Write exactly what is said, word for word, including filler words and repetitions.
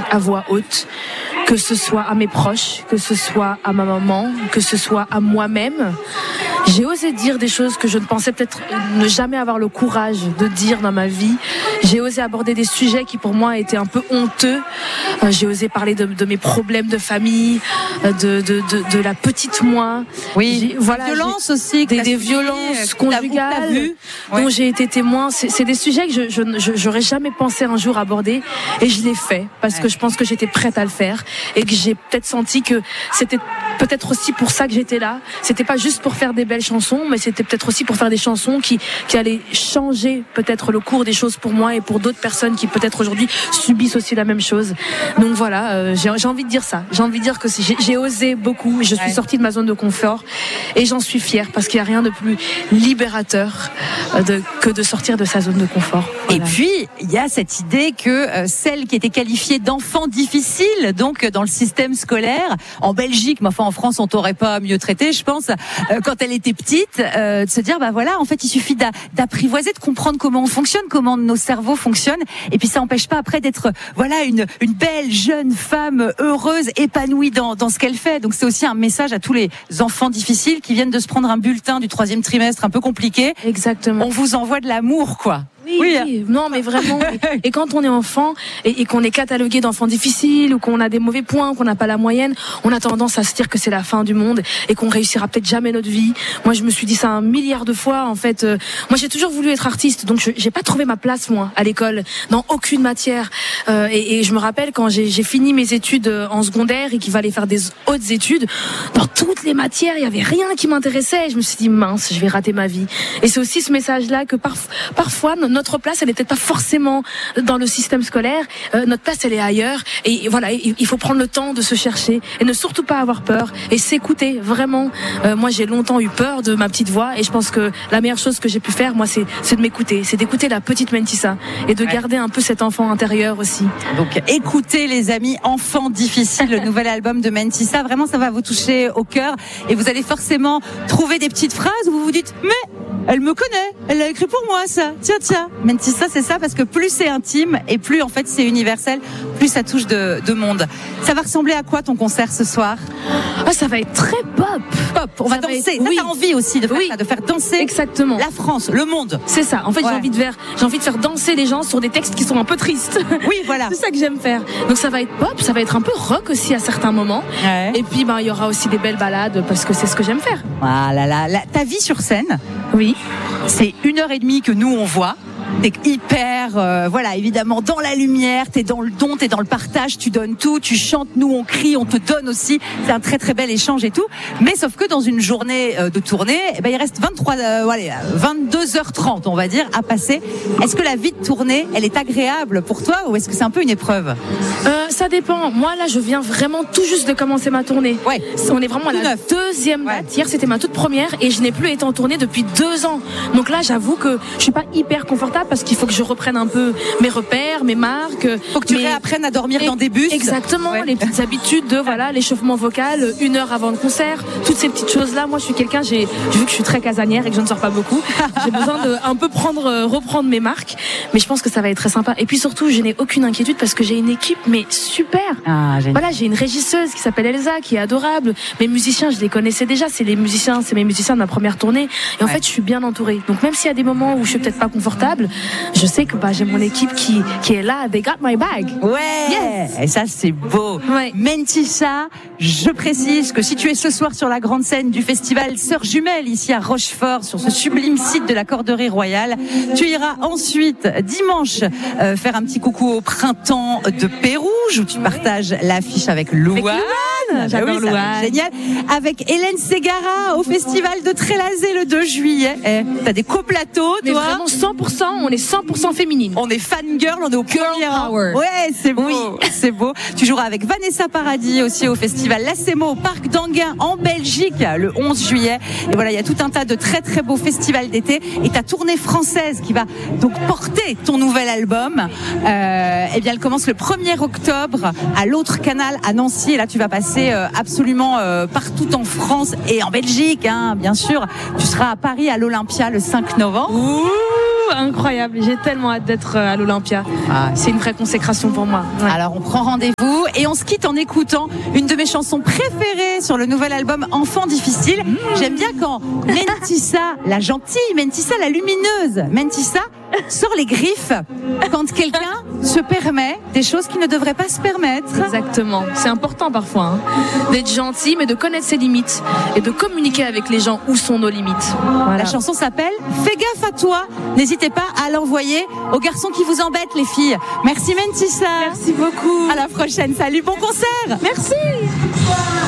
à voix haute, que ce soit à mes proches, que ce soit à ma maman, que ce soit à moi-même. J'ai osé dire des choses que je ne pensais peut-être ne jamais avoir le courage de dire dans ma vie. J'ai osé aborder des sujets qui pour moi étaient un peu honteux. Euh, j'ai osé parler de, de mes problèmes de famille, de, de, de, de la petite moi. Oui, j'ai, voilà, violences aussi. Des, des violences conjugales vu. Ouais. dont j'ai été témoin. C'est, c'est des sujets que je, je, je, j'aurais jamais pensé un jour aborder. Et je l'ai fait parce ouais. que je pense que j'étais prête à le faire. Et que j'ai peut-être senti que c'était peut-être aussi pour ça que j'étais là. C'était pas juste pour faire des belles chansons, mais c'était peut-être aussi pour faire des chansons qui, qui allaient changer peut-être le cours des choses pour moi et pour d'autres personnes qui peut-être aujourd'hui subissent aussi la même chose. Donc voilà, euh, j'ai, j'ai envie de dire ça. J'ai envie de dire que j'ai, j'ai osé beaucoup. Je suis ouais. sortie de ma zone de confort et j'en suis fière parce qu'il n'y a rien de plus libérateur de, que de sortir de sa zone de confort. Voilà. Et puis, il y a cette idée que euh, celle qui était qualifiée d'enfant difficile, donc dans le système scolaire, en Belgique, mais enfin en France, on t'aurait pas mieux traité, je pense, euh, quand elle était petite, euh, de se dire, bah voilà, en fait, il suffit d'a, d'apprivoiser, de comprendre comment on fonctionne, comment nos cerveaux fonctionnent, et puis ça n'empêche pas après d'être, voilà, une, une belle jeune femme heureuse, épanouie dans, dans ce qu'elle fait. Donc c'est aussi un message à tous les enfants difficiles qui viennent de se prendre un bulletin du troisième trimestre un peu compliqué. Exactement. On vous envoie de l'amour, quoi. Oui, oui, oui, non, mais vraiment. Et, et quand on est enfant et, et qu'on est catalogué d'enfants difficiles ou qu'on a des mauvais points, qu'on n'a pas la moyenne, on a tendance à se dire que c'est la fin du monde et qu'on réussira peut-être jamais notre vie. Moi, je me suis dit ça un milliard de fois. En fait, euh, moi, j'ai toujours voulu être artiste, donc je, j'ai pas trouvé ma place moi à l'école dans aucune matière. Euh, et, et je me rappelle quand j'ai, j'ai fini mes études en secondaire et qu'il fallait faire des hautes études, dans toutes les matières, il y avait rien qui m'intéressait. Et je me suis dit mince, je vais rater ma vie. Et c'est aussi ce message-là que parf- parfois notre place, elle n'est peut-être pas forcément dans le système scolaire. Euh, notre place, elle est ailleurs. Et, et voilà, il, il faut prendre le temps de se chercher et ne surtout pas avoir peur et s'écouter vraiment. Euh, moi, j'ai longtemps eu peur de ma petite voix et je pense que la meilleure chose que j'ai pu faire, moi, c'est, c'est de m'écouter, c'est d'écouter la petite Mentissa et de ouais. garder un peu cet enfant intérieur aussi. Donc, écoutez, les amis, Enfant difficile, le nouvel album de Mentissa. Vraiment, ça va vous toucher au cœur et vous allez forcément trouver des petites phrases où vous vous dites, mais elle me connaît, elle l'a écrit pour moi, ça. Tiens, tiens. Mentissa, c'est ça, parce que plus c'est intime et plus en fait c'est universel, plus ça touche de, de monde. Ça va ressembler à quoi ton concert ce soir? Ah, ça va être très pop. Pop. On ça va danser. Être... Ça, oui. T'as envie aussi de faire oui. ça, de faire danser. Exactement. La France, le monde. C'est ça. En fait, ouais. j'ai envie de faire, j'ai envie de faire danser les gens sur des textes qui sont un peu tristes. Oui, voilà. C'est ça que j'aime faire. Donc ça va être pop, ça va être un peu rock aussi à certains moments. Ouais. Et puis ben il y aura aussi des belles balades parce que c'est ce que j'aime faire. Ah là là, là. Ta vie sur scène. Oui. C'est une heure et demie que nous on voit. T'es hyper, euh, voilà, évidemment dans la lumière, t'es dans le don, t'es dans le partage, tu donnes tout, tu chantes, nous on crie, on te donne aussi. C'est un très très bel échange et tout. Mais sauf que dans une journée euh, de tournée, eh ben il reste vingt-trois, euh, voilà, vingt-deux heures trente, on va dire, à passer. Est-ce que la vie de tournée, elle est agréable pour toi ou est-ce que c'est un peu une épreuve? euh, Ça dépend. Moi là, je viens vraiment tout juste de commencer ma tournée. Ouais. On est vraiment à la deuxième date. Ouais. Hier, c'était ma toute première et je n'ai plus été en tournée depuis deux ans. Donc là, j'avoue que je suis pas hyper confortable parce qu'il faut que je reprenne un peu mes repères, mes marques. Faut que tu mes... réapprennes à dormir et... dans des bus. Exactement, ouais. Les petites habitudes de voilà l'échauffement vocal, une heure avant le concert, toutes ces petites choses-là. Moi, je suis quelqu'un, j'ai vu que je suis très casanière et que je ne sors pas beaucoup. J'ai besoin de un peu prendre, reprendre mes marques. Mais je pense que ça va être très sympa. Et puis surtout, je n'ai aucune inquiétude parce que j'ai une équipe, mais super. Ah, voilà, j'ai une régisseuse qui s'appelle Elsa, qui est adorable. Mes musiciens, je les connaissais déjà. C'est les musiciens, c'est mes musiciens de ma première tournée. Et en ouais. fait, je suis bien entourée. Donc même s'il y a des moments où je suis peut-être pas confortable, je sais que bah, j'ai mon équipe qui, qui est là. They got my bag. Ouais. Yes. Et ça, c'est beau. Ouais. Mentissa, je précise que si tu es ce soir sur la grande scène du festival Sœurs Jumelles, ici à Rochefort, sur ce sublime site de la Corderie Royale, tu iras ensuite, dimanche, euh, faire un petit coucou au printemps de Pérouge, où tu partages l'affiche avec Louane. J'adore oui, Louane. Génial. Avec Hélène Ségara au festival de Trélazé le deux juillet. Eh, t'as des coplateaux, mais toi. Vraiment cent pour cent, on est cent pour cent féminine. On est fangirl, on est au premier rang. Ouais, c'est beau. Oui. C'est beau. Tu joueras avec Vanessa Paradis aussi au festival Lacemo au Parc d'Anguin en Belgique le onze juillet. Et voilà, il y a tout un tas de très très beaux festivals d'été et ta tournée française qui va donc porter ton nouvel album. Euh, eh bien, elle commence le premier octobre à l'autre canal à Nancy et là tu vas passer euh, absolument euh, partout en France et en Belgique, hein, bien sûr. Tu seras à Paris à l'Olympia le cinq novembre. Ouh. incroyable. J'ai tellement hâte d'être à l'Olympia. Ah. C'est une vraie consécration pour moi. Ouais. Alors on prend rendez-vous et on se quitte en écoutant une de mes chansons préférées sur le nouvel album Enfant difficile. Mmh. J'aime bien quand Mentissa, la gentille, Mentissa la lumineuse, Mentissa sort les griffes quand quelqu'un se permet des choses qu'il ne devrait pas se permettre. Exactement. C'est important parfois hein, d'être gentil, mais de connaître ses limites et de communiquer avec les gens où sont nos limites. Voilà. La chanson s'appelle Fais gaffe à toi. N'hésitez pas à l'envoyer aux garçons qui vous embêtent, les filles. Merci Mentissa. Merci beaucoup. À la prochaine. Salut, bon concert. Merci.